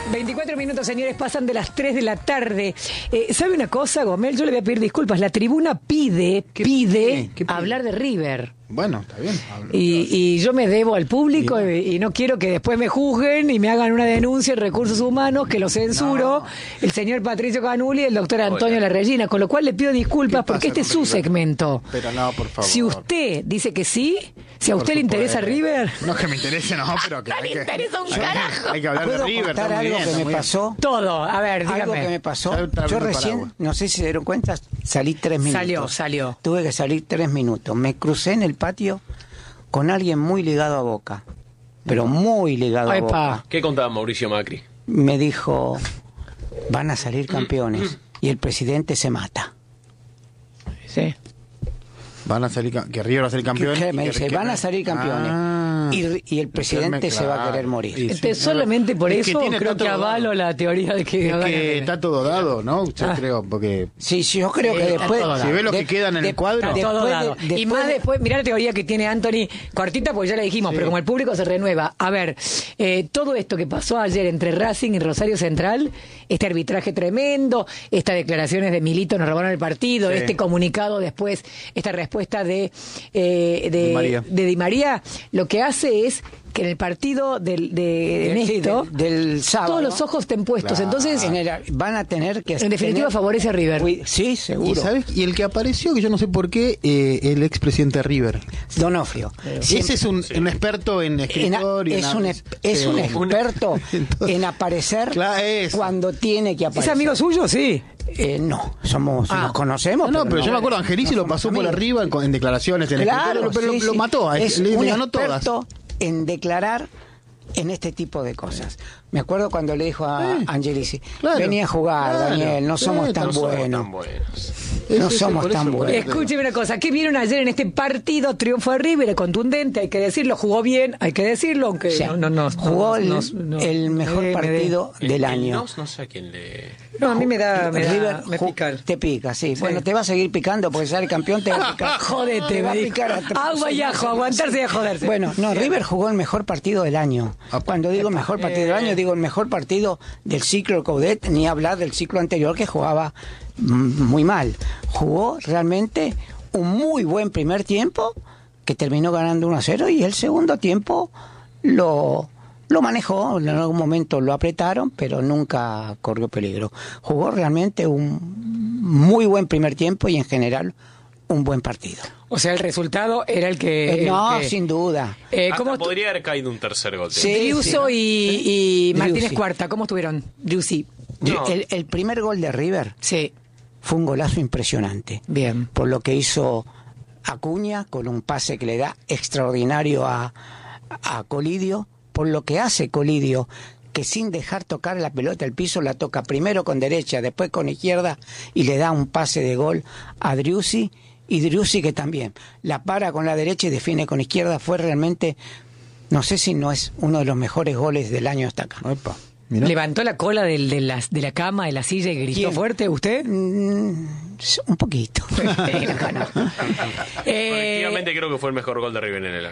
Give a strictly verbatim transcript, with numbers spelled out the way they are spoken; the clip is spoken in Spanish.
veinticuatro minutos, señores, pasan de las tres de la tarde. Eh, ¿Sabe una cosa, Gomel? Yo le voy a pedir disculpas. La tribuna pide, ¿Qué pide, ¿Qué pide? hablar de River. Bueno, está bien. Y, y yo me debo al público y, y no quiero que después me juzguen y me hagan una denuncia en Recursos Humanos, que lo censuro, no. El señor Patricio Canuli y el doctor Antonio La Regina, con lo cual le pido disculpas porque este es su segmento. Pero no, por favor. Si usted dice que sí, si a usted le interesa River... No es que me interese, no, pero que... No le interesa un carajo. Hay que hablar de River. ¿Puedo contar algo que me pasó? Todo, a ver, dígame. Algo que me pasó. Yo recién, no sé si se dieron cuenta, salí tres minutos. Salió, salió. Tuve que salir tres minutos. Me crucé en el patio con alguien muy ligado a Boca, pero muy ligado Ay, a Boca. Pa. ¿Qué contaba Mauricio Macri? Me dijo, van a salir campeones y el presidente se mata. Sí. Van a salir, que River va a salir campeón. ¿Qué me dice? ¿Qué? Van a salir campeones. Ah, y, y el presidente se va a querer morir. Sí, Este, sí. solamente por Es que eso tiene creo tanto que avalo dado. la teoría de que... Es que está todo dado, ¿no? Yo Ah. creo, porque... Sí, sí, yo creo Sí, que está después... todo Si ves lo que quedan en el cuadro... Está todo después de- dado. Y después más de- después, mirá la teoría que tiene Anthony, cortita porque ya la dijimos, Sí. pero como el público se renueva. A ver, eh, todo esto que pasó ayer entre Racing y Rosario Central, este arbitraje tremendo, estas declaraciones de Milito, nos robaron el partido, Sí. este comunicado después, esta respuesta de, eh, de, Di María. de Di María, lo que hace es que en el partido del, de Sí, Ernesto, del, del sábado, todos los ojos estén puestos. Claro. Entonces, en el- van a tener que... en definitiva, tener- favorece a River. Uy, sí, ¿Y seguro. sabes? Y el que apareció, que yo no sé por qué, eh, el expresidente de River. Donofrio. Ese es un, un experto en En- escritorio. es en- un, es- es Sí. un experto Entonces- en aparecer Claro, es. cuando tiene que ¿Es aparecer. amigo suyo? Sí. Eh, no, somos, Ah. nos conocemos. No, no, pero yo me acuerdo, no Angelici lo somos pasó por amigos. arriba en, en declaraciones, en Claro, escritorio, pero sí, lo, lo sí. mató, a- Es le, un le ganó todas. experto en declarar en este tipo de cosas. Me acuerdo cuando le dijo a Sí. Angelici, Claro. vení a jugar, Claro. Daniel, no Sí, somos tan no somos buenos. Tan buenos. No Sí, sí, somos por tan eso, por buenos. eso. Escúcheme una cosa, ¿qué vieron ayer en este partido? Triunfo de River, contundente, hay que decirlo, jugó bien, hay que decirlo, aunque Sí. no, no, no, Jugó no, el, no, no. el mejor Eh, me partido El- del el año. dos, no sé a quién le... No, a mí me da, me, da, River me ju- pica. te pica, sí. Sí. Bueno, te va a seguir picando porque sale campeón, te va a picar. Jodete, Te va a me dijo. picar atrás. Agua y ajo, aguantarse y a joderse. Bueno, no, River jugó el mejor partido del año. Cuando digo mejor partido del año, digo el mejor partido del ciclo Coudet, ni hablar del ciclo anterior que jugaba mm, muy mal. Jugó realmente un muy buen primer tiempo que terminó ganando uno a cero y el segundo tiempo lo, lo manejó. En algún momento lo apretaron, pero nunca corrió peligro. Jugó realmente un muy buen primer tiempo y en general un buen partido. O sea, el resultado era el que... Eh, el no, que- sin duda. Eh, Hasta ¿cómo estu- podría haber caído un tercer gol. Sí. Driuso y, y Martínez Driussi. Cuarta, ¿cómo estuvieron? Driussi. No. El, el primer gol de River Sí, fue un golazo impresionante. bien. Por lo que hizo Acuña con un pase que le da extraordinario a, a Colidio, por lo que hace Colidio, que sin dejar tocar la pelota al piso la toca primero con derecha, después con izquierda y le da un pase de gol a Driussi, y Driussi que también la para con la derecha y define con izquierda. Fue realmente, no sé si no es uno de los mejores goles del año hasta acá. Epa, mirá. ¿Levantó la cola del- de, la, de la cama, de la silla y gritó ¿Quién? fuerte usted? Mm, un poquito. Eh, Colectivamente creo que fue el mejor gol de River en el,